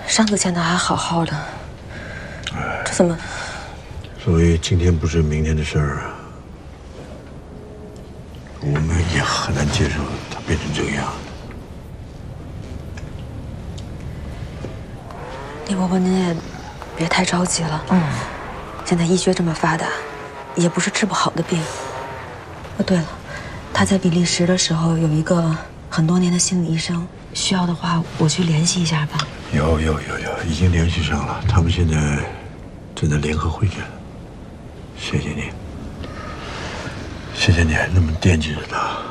上次见他还好好的，这怎么？ 所以今天不是明天的事儿啊。我们也很难接受他变成这个样。 李伯伯，您也别太着急了。现在医学这么发达，也不是治不好的病。哦，对了，他在比利时的时候有一个很多年的心理医生，需要的话我去联系一下吧。 有，已经联系上了，他们现在正在联合会诊。谢谢你，谢谢你还那么惦记着他。